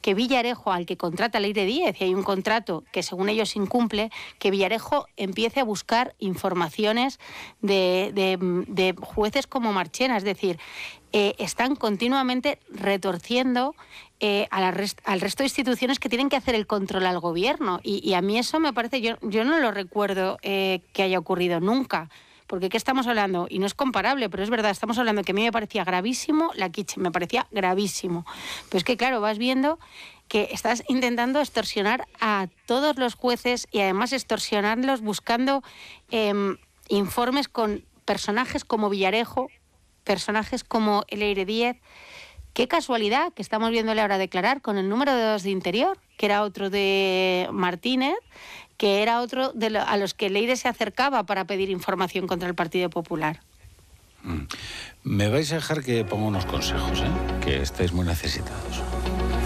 que Villarejo, al que contrata Leire Díez, y hay un contrato que según ellos incumple, que Villarejo empiece a buscar informaciones de jueces como Marchena. Es decir, están continuamente retorciendo al resto de instituciones que tienen que hacer el control al gobierno. Y a mí eso me parece, yo no lo recuerdo que haya ocurrido nunca. Porque ¿qué estamos hablando? Y no es comparable, pero es verdad, estamos hablando que a mí me parecía gravísimo la Kitchen, me parecía gravísimo. Pues es que claro, vas viendo que estás intentando extorsionar a todos los jueces y además extorsionarlos buscando informes con personajes como Villarejo, personajes como Leire Díez. Qué casualidad que estamos viéndole ahora declarar con el número 2 de Interior, que era otro de Martínez, que era otro a los que Leire se acercaba para pedir información contra el Partido Popular. Me vais a dejar que ponga unos consejos, que estáis muy necesitados.